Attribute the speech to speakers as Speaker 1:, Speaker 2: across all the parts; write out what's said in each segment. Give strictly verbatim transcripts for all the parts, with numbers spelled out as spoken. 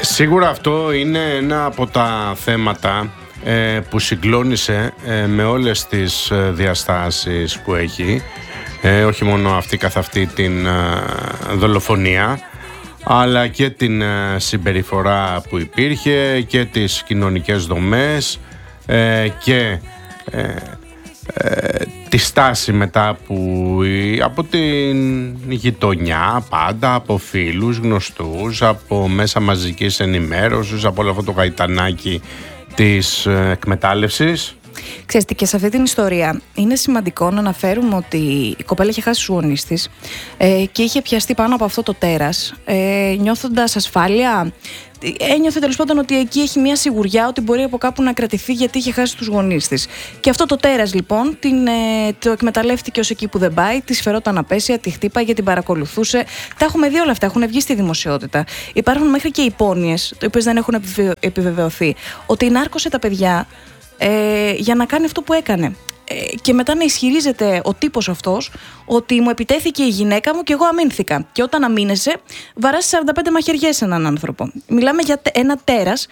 Speaker 1: Σίγουρα αυτό είναι ένα από τα θέματα ε, που συγκλώνησε ε, με όλες τις ε, διαστάσεις που έχει, ε, όχι μόνο αυτή καθ' αυτή την ε, δολοφονία, αλλά και την ε, συμπεριφορά που υπήρχε και τις κοινωνικές δομές ε, και ε, ε, τη στάση μετά που, από την γειτονιά πάντα, από φίλους, γνωστούς, από μέσα μαζικής ενημέρωσης, από όλο αυτό το γαϊτανάκι της ε, εκμετάλλευσης.
Speaker 2: Ξέρετε, και σε αυτή την ιστορία είναι σημαντικό να αναφέρουμε ότι η κοπέλα είχε χάσει τους γονείς της ε, και είχε πιαστεί πάνω από αυτό το τέρας, ε, νιώθοντας ασφάλεια. Ένιωθε τέλος πάντων ότι εκεί έχει μια σιγουριά ότι μπορεί από κάπου να κρατηθεί, γιατί είχε χάσει τους γονείς της. Και αυτό το τέρας λοιπόν την, ε, το εκμεταλλεύτηκε ως εκεί που δεν πάει, τη φερόταν απέσια, τη χτύπαγε, την παρακολουθούσε. Τα έχουμε δει όλα αυτά, έχουν βγει στη δημοσιότητα. Υπάρχουν μέχρι και υπόνοιες, οι οποίες δεν έχουν επιβεβαιωθεί, ότι νάρκωσε τα παιδιά ε, για να κάνει αυτό που έκανε. Και μετά να ισχυρίζεται ο τύπος αυτός ότι μου επιτέθηκε η γυναίκα μου και εγώ αμήνθηκα. Και όταν αμήνεσαι, βαράς σαράντα πέντε μαχαιριές σε έναν άνθρωπο. Μιλάμε για ένα τέρας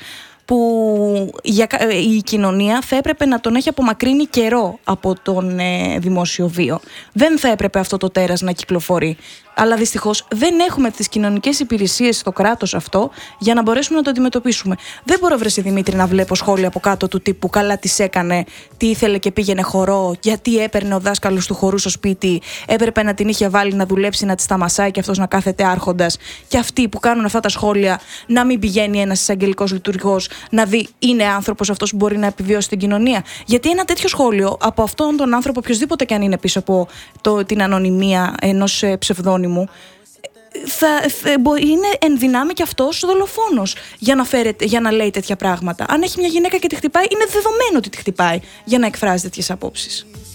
Speaker 2: που η κοινωνία θα έπρεπε να τον έχει απομακρύνει καιρό από τον ε, δημόσιο βίο. Δεν θα έπρεπε αυτό το τέρας να κυκλοφορεί. Αλλά δυστυχώς δεν έχουμε τις κοινωνικές υπηρεσίες στο κράτος αυτό για να μπορέσουμε να το αντιμετωπίσουμε. Δεν μπορώ, βρε Δημήτρη, να βλέπω σχόλια από κάτω του τύπου «καλά τις έκανε, τι ήθελε και πήγαινε χορό, γιατί έπαιρνε ο δάσκαλος του χορού στο σπίτι, έπρεπε να την είχε βάλει να δουλέψει, να τη σταμασάει και αυτός να κάθεται άρχοντας». Και αυτοί που κάνουν αυτά τα σχόλια να μην πηγαίνει ένας εισαγγελικός λειτουργός να δει είναι άνθρωπος αυτός που μπορεί να επιβιώσει την κοινωνία. Γιατί ένα τέτοιο σχόλιο από αυτόν τον άνθρωπο, οποιοδήποτε και αν είναι πίσω από το, την ανωνυμία ενός ψευδόνυμου, θα, θα, είναι εν δυνάμει και αυτός δολοφόνος για να, φέρεται, για να λέει τέτοια πράγματα. Αν έχει μια γυναίκα και τη χτυπάει, είναι δεδομένο ότι τη χτυπάει για να εκφράζει τέτοιες απόψεις.